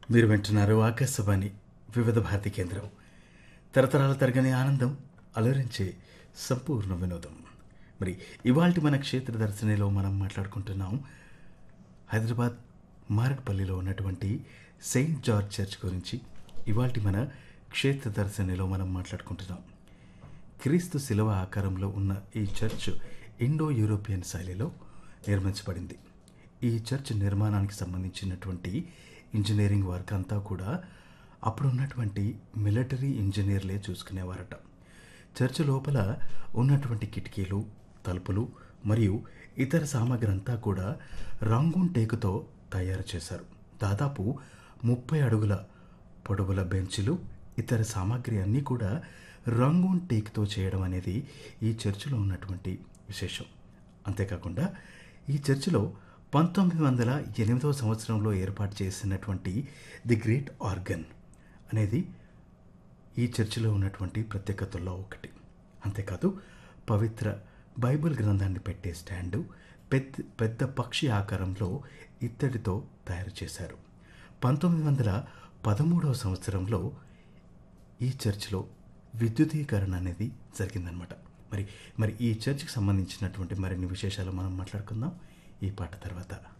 మీరు వింటున్నారు ఆకాశవాణి వివిధ భారతి కేంద్రం. తరతరాల తరగని ఆనందం, అలరించే సంపూర్ణ వినోదం. మరి ఇవాల్టి మన క్షేత్ర దర్శనిలో మనం మాట్లాడుకుంటున్నాం హైదరాబాద్ మారట్పల్లిలో ఉన్నటువంటి సెయింట్ జార్జ్ చర్చ్ గురించి. ఇవాల్టి మన క్షేత్ర దర్శనిలో మనం మాట్లాడుకుంటున్నాం. క్రీస్తు శిలువ ఆకారంలో ఉన్న ఈ చర్చ్ ఇండో యూరోపియన్ శైలిలో నిర్మించబడింది. ఈ చర్చ్ నిర్మాణానికి సంబంధించినటువంటి ఇంజనీరింగ్ వర్క్ అంతా కూడా అప్పుడున్నటువంటి మిలిటరీ ఇంజనీర్లే చూసుకునేవారట. చర్చ్ లోపల ఉన్నటువంటి కిటికీలు, తలుపులు మరియు ఇతర సామాగ్రి అంతా కూడా రంగూన్ టేకుతో తయారు చేశారు. దాదాపు 30 అడుగుల పొడవుల బెంచ్లు, ఇతర సామాగ్రి అన్నీ కూడా రంగూన్ టేకుతో చేయడం అనేది ఈ చర్చిలో ఉన్నటువంటి విశేషం. అంతేకాకుండా ఈ చర్చిలో 1908 సంవత్సరంలో ఏర్పాటు చేసినటువంటి ది గ్రేట్ ఆర్గన్ అనేది ఈ చర్చిలో ఉన్నటువంటి ప్రత్యేకతల్లో ఒకటి. అంతేకాదు, పవిత్ర బైబిల్ గ్రంథాన్ని పెట్టే స్టాండు పెద్ద పక్షి ఆకారంలో ఇత్తడితో తయారు చేశారు. 1913 సంవత్సరంలో ఈ చర్చిలో విద్యుదీకరణ అనేది జరిగిందనమాట. మరి ఈ చర్చికి సంబంధించినటువంటి మరిన్ని విశేషాలు మనం మాట్లాడుకుందాం ఈ పాట తర్వాత.